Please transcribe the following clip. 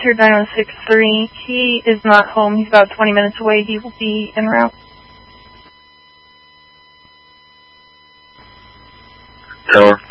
Here 9063. He is not home. He's about 20 minutes away. He will be en route. Tower.